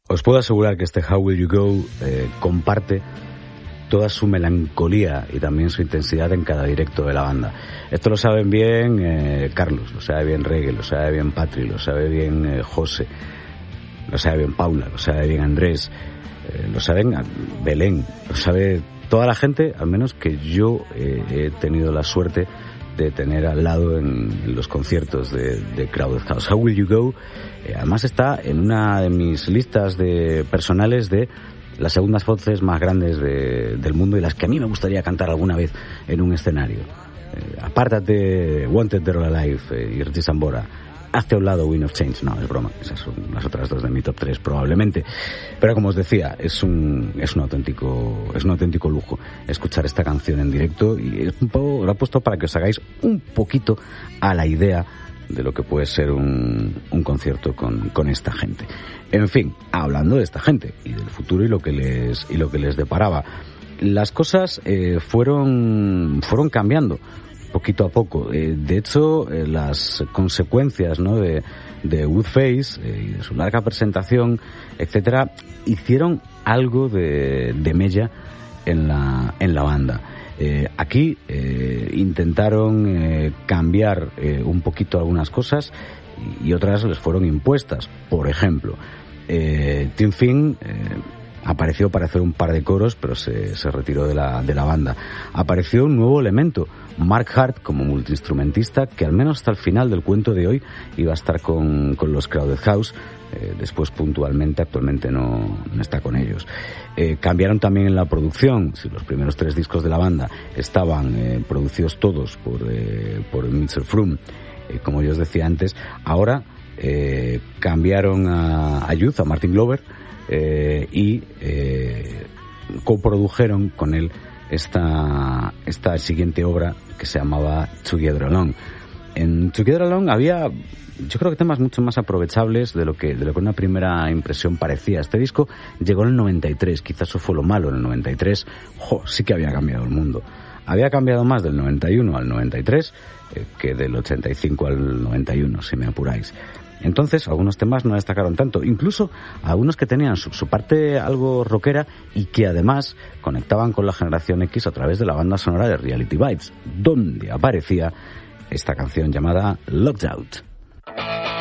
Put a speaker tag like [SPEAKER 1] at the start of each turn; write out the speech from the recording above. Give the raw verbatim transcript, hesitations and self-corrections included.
[SPEAKER 1] Os puedo asegurar que este How Will You Go eh, comparte toda su melancolía y también su intensidad en cada directo de la banda. Esto lo saben bien eh, Carlos, lo sabe bien Reggae, lo sabe bien Patri, lo sabe bien eh, José, lo sabe bien Paula, lo sabe bien Andrés, eh, lo saben Belén, lo sabe toda la gente, al menos que yo eh, he tenido la suerte de tener al lado en, en los conciertos de, de Crowded House. How Will You Go eh, además está en una de mis listas de personales de las segundas voces más grandes de, del mundo y las que a mí me gustaría cantar alguna vez en un escenario. Eh, apártate Wanted, Dead or Alive eh, y Richie Sambora. Hazte a un lado Wind of Change. No, es broma. Esas son las otras dos de mi top tres probablemente. Pero como os decía, es un es un auténtico es un auténtico lujo escuchar esta canción en directo y es un poco, lo he puesto para que os hagáis un poquito a la idea de lo que puede ser un, un concierto con, con esta gente. En fin, hablando de esta gente y del futuro y lo que les y lo que les deparaba, las cosas eh, fueron fueron cambiando poquito a poco. Eh, de hecho, eh, las consecuencias, ¿no?, de, de Woodface eh, y de su larga presentación, etcétera, hicieron algo de, de mella en la en la banda. Eh, aquí eh, intentaron eh, cambiar eh, un poquito algunas cosas y, y otras les fueron impuestas. Por ejemplo, eh, Tim Finn eh, apareció para hacer un par de coros, pero se, se retiró de la, de la banda. Apareció un nuevo elemento, Mark Hart, como multiinstrumentista, que al menos hasta el final del cuento de hoy iba a estar con, con los Crowded House. Eh, después puntualmente, actualmente no, no está con ellos. Eh, cambiaron también en la producción. Si los primeros tres discos de la banda estaban eh, producidos todos por, eh, por Mitchell Froom, eh, como yo os decía antes, ahora eh, cambiaron a, a Youth, a Martin Glover, eh, y eh, coprodujeron con él esta, esta siguiente obra que se llamaba Together Alone. En Together Alone había, yo creo que temas mucho más aprovechables de lo que de lo que una primera impresión parecía. Este disco llegó en el noventa y tres, quizás eso fue lo malo. En el noventa y tres, jo, sí que había cambiado el mundo. Había cambiado más del noventa y uno al noventa y tres eh, que del ochenta y cinco al noventa y uno, si me apuráis. Entonces, algunos temas no destacaron tanto, incluso algunos que tenían su, su parte algo rockera y que además conectaban con la generación X a través de la banda sonora de Reality Bites, donde aparecía esta canción llamada Locked Out.